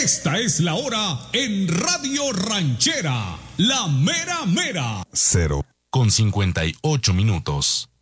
Esta es la hora en Radio Ranchera, la mera mera. 0:58.